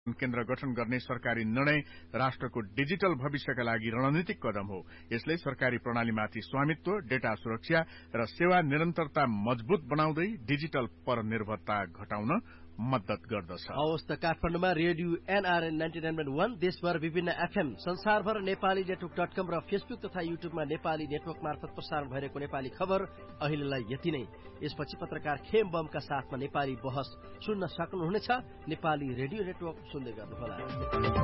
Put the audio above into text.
केन्द्र गठन गर्ने सरकारी निर्णय राष्ट्रको डिजिटल भविष्यका लागि रणनीतिक कदम हो। यसले सरकारी प्रणालीमाथि स्वामित्व, डेटा सुरक्षा र सेवा निरन्तरता मजबूत बनाउँदै डिजिटल परनिर्भरता घटाउन मद्दत गर्दछ। हवस् त काठमाडौँमा रेडियो NRN 99.1 देशभर विभिन्न FM संसारभर नेपाली नेटवर्क.com र फेसबुक तथा युट्युबमा नेपाली नेटवर्क मार्फत प्रसारण भइरहेको नेपाली खबर अहिलेलाई यति नै। यसपछि पत्रकार खेम बमका साथमा नेपाली बहस सुन्न सक्नुहुनेछ। नेपाली रेडियो नेटवर्क सुन्दै गर्नुहोला।